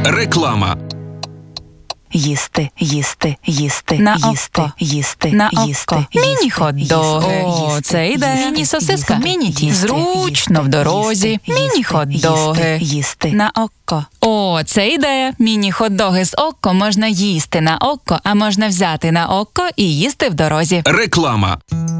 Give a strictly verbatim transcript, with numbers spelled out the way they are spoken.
Реклама. Їсти, їсти, їсти, На їсти, око. їсти, На їсти, око. їсти, Міні-хот-доги. їсти, О, їсти, це ідея. їсти, Міні-сосиска. їсти, Міні-тісто. їсти, Зручно в дорозі. їсти, Міні-хот-доги. їсти, їсти. На око. О, це ідея. Міні-хот-доги з око можна їсти на око, а можна взяти на око і їсти в дорозі. Реклама.